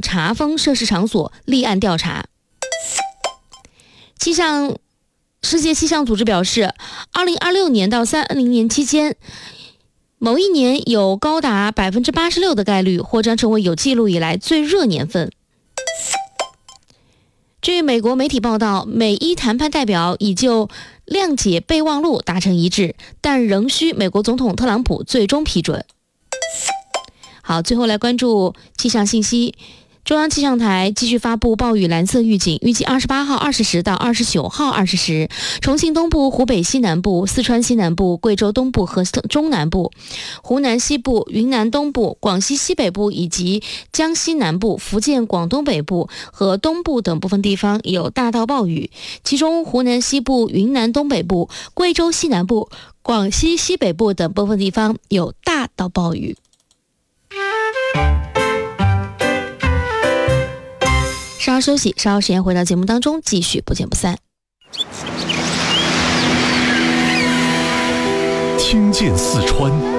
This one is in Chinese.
茶丰涉事场所立案调查。世界气象组织表示，2026年到30年期间，某一年有高达86%的概率或将成为有记录以来最热年份。据美国媒体报道，美伊谈判代表已就谅解备忘录达成一致，但仍需美国总统特朗普最终批准。好，最后来关注气象信息。中央气象台继续发布暴雨蓝色预警，预计28号20时到29号20时，重庆东部、湖北西南部、四川西南部、贵州东部和中南部、湖南西部、云南东部、广西西北部以及江西南部、福建、广东北部和东部等部分地方有大到暴雨，其中湖南西部、云南东北部、贵州西南部、广西西北部等部分地方有大到暴雨。稍后休息，稍后时间回到节目当中，继续不见不散。 听见四川，